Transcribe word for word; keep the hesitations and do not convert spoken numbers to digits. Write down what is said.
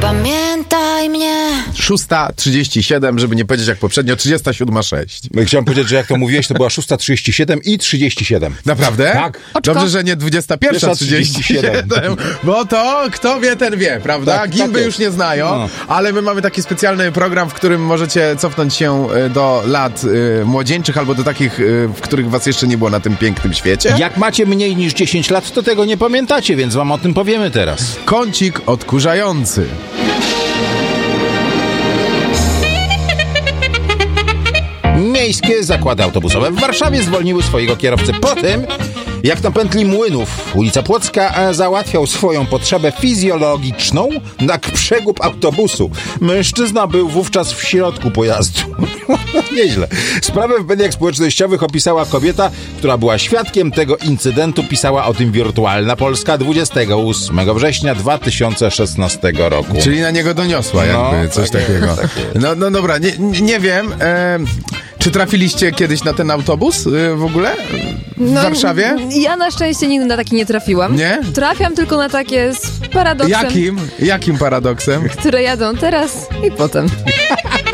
Zapamiętaj mnie. szósta trzydzieści siedem, żeby nie powiedzieć jak poprzednio, trzydziesta siódma sześć. Chciałem powiedzieć, że jak to mówiłeś, to była szósta trzydzieści siedem i trzydzieści siedem. Naprawdę? Tak. Dobrze, że nie dwudziesta pierwsza trzydzieści siedem. Bo to kto wie, ten wie, prawda? Tak, Gimby tak już nie znają, no. ale my mamy taki specjalny program, w którym możecie cofnąć się do lat y, młodzieńczych albo do takich, y, w których was jeszcze nie było na tym pięknym świecie. Jak macie mniej niż dziesięć lat, to tego nie pamiętacie, więc wam o tym powiemy teraz. Kącik odkurzający. Miejskie zakłady autobusowe w Warszawie zwolniły swojego kierowcę po tym, jak na pętli Młynów ulica Płocka załatwiał swoją potrzebę fizjologiczną na przegub autobusu. Mężczyzna był wówczas w środku pojazdu. Nieźle. Sprawę w mediach społecznościowych opisała kobieta, która była świadkiem tego incydentu. Pisała o tym Wirtualna Polska dwudziestego ósmego września dwa tysiące szesnastego roku. Czyli na niego doniosła jakby No, coś tak takiego. jest, tak jest. No, no dobra, nie, nie wiem. E, czy trafiliście kiedyś na ten autobus y, w ogóle? W No, Warszawie? Ja na szczęście nigdy na taki nie trafiłam. Nie? Trafiam tylko na takie z paradoksem, Jakim? Jakim paradoksem? które jadą teraz i potem.